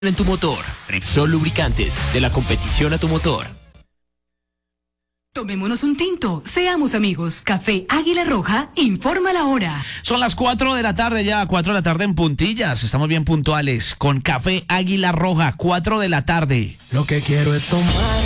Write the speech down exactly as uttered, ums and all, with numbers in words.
en tu motor. Repsol Lubricantes, de la competición a tu motor. Tomémonos un tinto, seamos amigos. Café Águila Roja, informa la hora. Son las cuatro de la tarde ya, cuatro de la tarde en puntillas. Estamos bien puntuales con Café Águila Roja, cuatro de la tarde. Lo que quiero es tomar.